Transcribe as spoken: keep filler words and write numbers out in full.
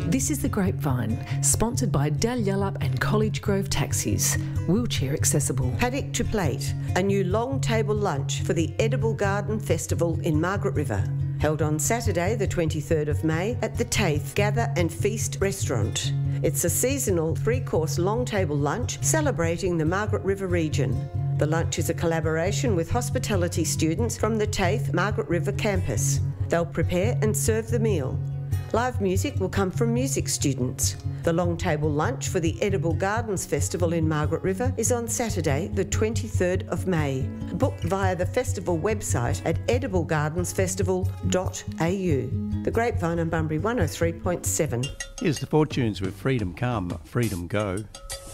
This is The Grapevine, sponsored by Dalyellup and College Grove Taxis, wheelchair accessible. Paddock to Plate, a new long table lunch for the Edible Garden Festival in Margaret River. Held on Saturday the twenty-third of May at the TAFE Gather and Feast restaurant. It's a seasonal three-course long table lunch celebrating the Margaret River region. The lunch is a collaboration with hospitality students from the TAFE Margaret River campus. They'll prepare and serve the meal. Live music will come from music students. The long table lunch for the Edible Gardens Festival in Margaret River is on Saturday the twenty-third of May. Book via the festival website at edible gardens festival dot a u. The Grapevine on Bunbury one oh three point seven. Here's the Fortunes with Freedom Come, Freedom Go.